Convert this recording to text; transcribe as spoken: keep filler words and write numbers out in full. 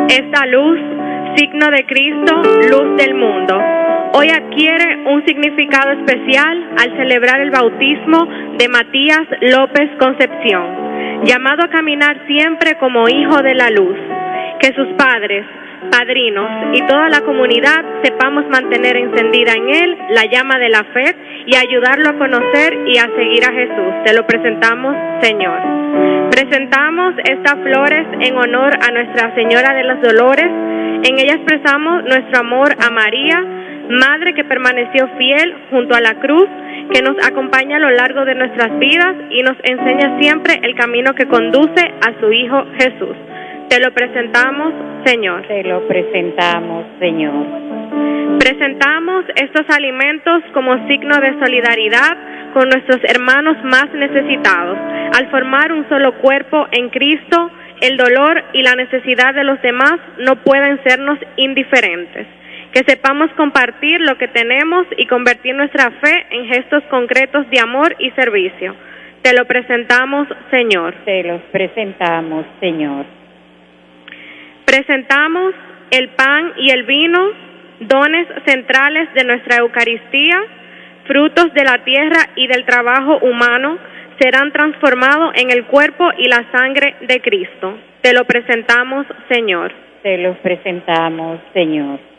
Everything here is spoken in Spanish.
Esta luz, signo de Cristo, luz del mundo, hoy adquiere un significado especial al celebrar el bautismo de Matías López Concepción, llamado a caminar siempre como hijo de la luz. Que sus padres, padrinos y toda la comunidad sepamos mantener encendida en él la llama de la fe y ayudarlo a conocer y a seguir a Jesús. Te lo presentamos, Señor. Presentamos estas flores en honor a Nuestra Señora de los Dolores. En ella expresamos nuestro amor a María, Madre que permaneció fiel junto a la cruz, que nos acompaña a lo largo de nuestras vidas y nos enseña siempre el camino que conduce a su Hijo Jesús. Te lo presentamos, Señor. Te lo presentamos, Señor. Presentamos estos alimentos como signo de solidaridad con nuestros hermanos más necesitados. Al formar un solo cuerpo en Cristo, el dolor y la necesidad de los demás no pueden sernos indiferentes. Que sepamos compartir lo que tenemos y convertir nuestra fe en gestos concretos de amor y servicio. Te lo presentamos, Señor. Te los presentamos, Señor. Presentamos el pan y el vino, dones centrales de nuestra Eucaristía, frutos de la tierra y del trabajo humano, serán transformados en el cuerpo y la sangre de Cristo. Te lo presentamos, Señor. Te los presentamos, Señor.